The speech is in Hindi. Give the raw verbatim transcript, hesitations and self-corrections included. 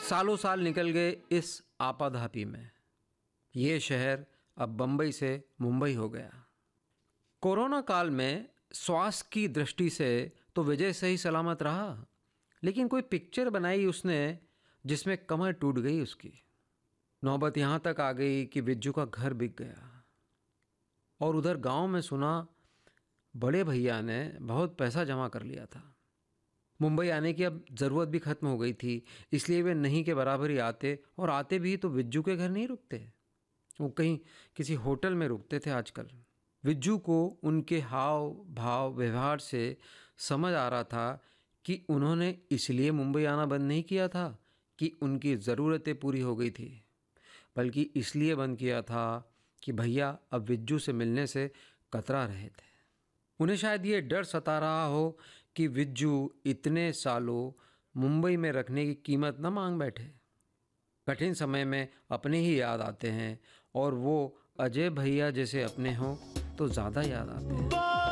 सालों साल निकल गए इस आपाधापी में। ये शहर अब बम्बई से मुंबई हो गया। कोरोना काल में स्वास्थ्य की दृष्टि से तो विजय सही सलामत रहा, लेकिन कोई पिक्चर बनाई उसने जिसमें कमर टूट गई उसकी। नौबत यहाँ तक आ गई कि विज्जू का घर बिक गया। और उधर गांव में सुना बड़े भैया ने बहुत पैसा जमा कर लिया था। मुंबई आने की अब ज़रूरत भी ख़त्म हो गई थी, इसलिए वे नहीं के बराबर ही आते, और आते भी तो विज्जू के घर नहीं रुकते, वो कहीं किसी होटल में रुकते थे आजकल। विज्जू को उनके हाव भाव व्यवहार से समझ आ रहा था कि उन्होंने इसलिए मुंबई आना बंद नहीं किया था कि उनकी ज़रूरतें पूरी हो गई थी, बल्कि इसलिए बंद किया था कि भैया अब विज्जू से मिलने से कतरा रहे थे। उन्हें शायद ये डर सता रहा हो कि विज्जू इतने सालों मुंबई में रखने की कीमत न मांग बैठे। कठिन समय में अपने ही याद आते हैं, और वो अजय भैया जैसे अपने हों तो ज़्यादा याद आते हैं।